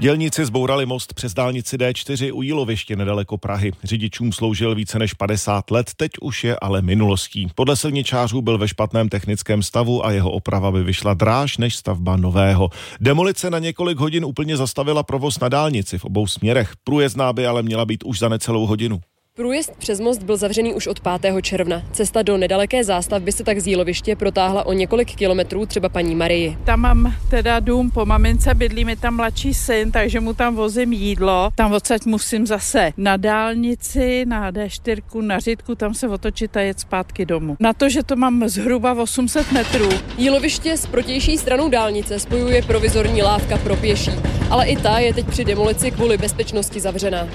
Dělníci zbourali most přes dálnici D4 u Jíloviště nedaleko Prahy. Řidičům sloužil více než 50 let, teď už je ale minulostí. Podle silničářů byl ve špatném technickém stavu a jeho oprava by vyšla dráž než stavba nového. Demolice na několik hodin úplně zastavila provoz na dálnici v obou směrech. Průjezdná by ale měla být už za necelou hodinu. Průjezd přes most byl zavřený už od 5. června. Cesta do nedaleké zástavby se tak z Jíloviště protáhla o několik kilometrů, třeba paní Marii. Tam mám teda dům po mamince, bydlí mi tam mladší syn, takže mu tam vozím jídlo. Tam odsaď musím zase na dálnici, na D4, na Řitku, tam se otočit a jet zpátky domů. Na to, že to mám zhruba 800 metrů. Jíloviště s protější stranou dálnice spojuje provizorní lávka pro pěší, ale i ta je teď při demolici kvůli bezpečnosti zavřená.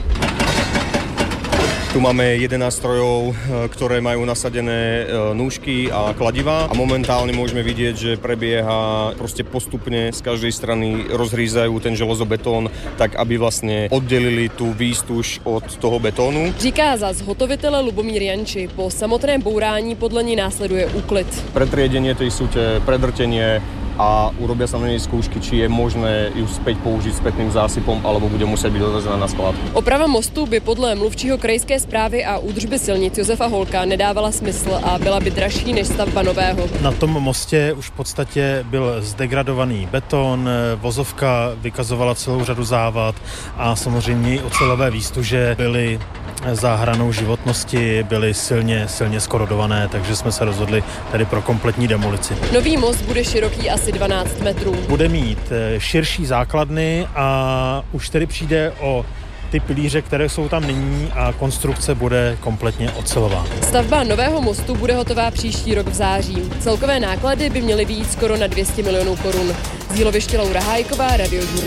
Tu máme 11 strojov, ktoré majú nasadené núžky a kladiva a momentálne môžeme vidieť, že prebieha proste postupne z každej strany rozhrízajú ten železobetón tak, aby vlastne oddelili tú výstuž od toho betónu. Říká za zhotovitele Lubomír Janči. Po samotném bourání podle ní následuje úklid. Pretriedenie tej súte, predrtenie a urobia sa na nej skúšky, či je možné ju späť použiť spätným zásypom, alebo bude musieť byť odvezená na skládku. Oprava mostu by podle mluvčího krajské správy a údržby silnic Josefa Holka nedávala smysl a byla by dražší než stavba nového. Na tom mostě už v podstatě byl zdegradovaný beton, vozovka vykazovala celou řadu závad a samozřejmě ocelové výstuže byly za hranou životnosti, byly silně skorodované, takže jsme se rozhodli tady pro kompletní demolici. Nový most bude široký asi 12 metrů. Bude mít širší základny a už tedy přijde o ty pilíře, které jsou tam nyní a konstrukce bude kompletně ocelová. Stavba nového mostu bude hotová příští rok v září. Celkové náklady by měly být skoro na 200 milionů korun. Z Jíloviště Laura Hájková, Radiožurnál.